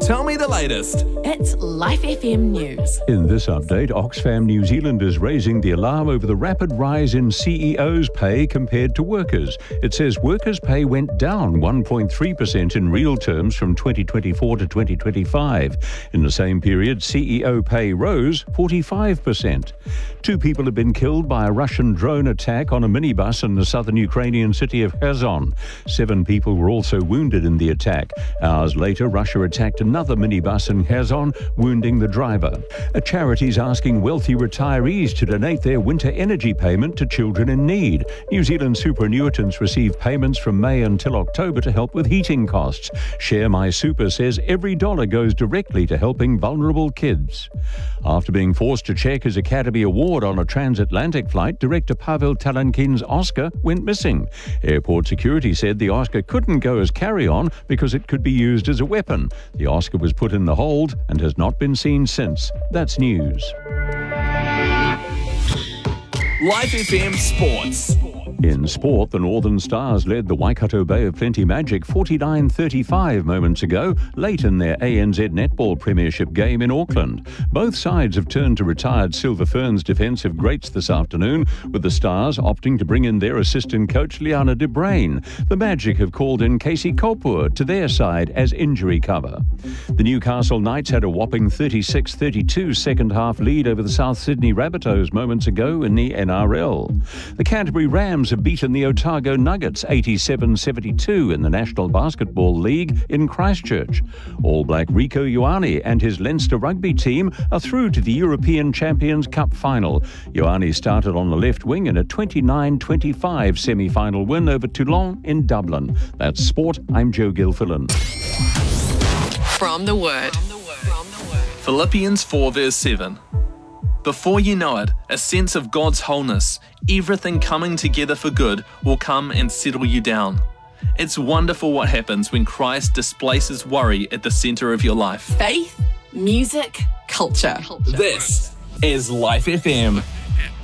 Tell me the latest. It's Life FM News. In this update, Oxfam New Zealand is raising the alarm over the rapid rise in CEOs' pay compared to workers. It says workers' pay went down 1.3% in real terms from 2024 to 2025. In the same period, CEO pay rose 45%. 2 people have been killed by a Russian drone attack on a minibus in the southern Ukrainian city of Kherson. 7 people were also wounded in the attack. Hours later, Russia attacked another minibus in Kherson, wounding the driver. A charity is asking wealthy retirees to donate their winter energy payment to children in need. New Zealand superannuitants receive payments from May until October to help with heating costs. Share My Super says every dollar goes directly to helping vulnerable kids. After being forced to check his Academy Award on a transatlantic flight, director Pavel Talankin's Oscar went missing. Airport security said the Oscar couldn't go as carry-on because it could be used as a weapon. The Oscar was put in the hold and has not been seen since. That's news. Life FM Sports. In sport, the Northern Stars led the Waikato Bay of Plenty Magic 49-35 moments ago, late in their ANZ Netball Premiership game in Auckland. Both sides have turned to retired Silver Ferns defensive greats this afternoon, with the Stars opting to bring in their assistant coach Liana de Bruin. The Magic have called in Casey Kopua to their side as injury cover. The Newcastle Knights had a whopping 36-32 second-half lead over the South Sydney Rabbitohs moments ago in the NRL. The Canterbury Rams have beaten the Otago Nuggets 87-72 in the National Basketball League in Christchurch. All Black Rico Ioane and his Leinster rugby team are through to the European Champions Cup final. Ioane started on the left wing in a 29-25 semi-final win over Toulon in Dublin. That's sport. I'm Joe Gilfillan. From the Word. Philippians 4 verse 7. Before you know it, a sense of God's wholeness, everything coming together for good, will come and settle you down. It's wonderful what happens when Christ displaces worry at the centre of your life. Faith, music, culture. This is Life FM.